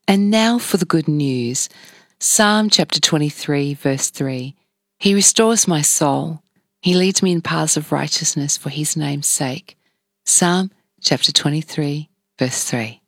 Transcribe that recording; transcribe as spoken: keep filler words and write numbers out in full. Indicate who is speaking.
Speaker 1: And now for the good news. Psalm chapter twenty-three, verse three. He restores my soul. He leads me in paths of righteousness for his name's sake. Psalm chapter twenty-three, verse three.